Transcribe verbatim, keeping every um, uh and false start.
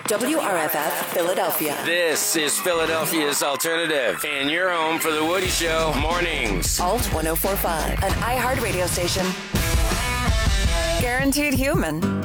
W R F F, Philadelphia. This is Philadelphia's Alternative, and you're home for The Woody Show mornings. Alt one oh four point five, an iHeart radio station. Guaranteed human.